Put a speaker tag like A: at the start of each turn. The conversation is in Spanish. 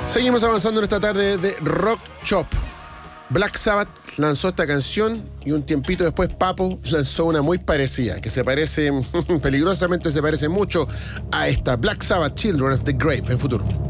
A: Seguimos avanzando en esta tarde de Rock Shop. Black Sabbath lanzó esta canción y un tiempito después Papo lanzó una muy parecida, que se parece, peligrosamente se parece mucho a esta. Black Sabbath, Children of the Grave, en Futuro.